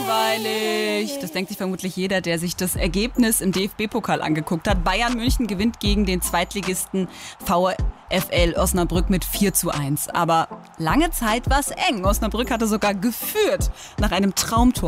langweilig. Das denkt sich vermutlich jeder, der sich das Ergebnis im DFB-Pokal angeguckt hat. Bayern München gewinnt gegen den Zweitligisten VfL Osnabrück mit 4:1. Aber lange Zeit war es eng. Osnabrück hatte sogar geführt nach einem Traumtor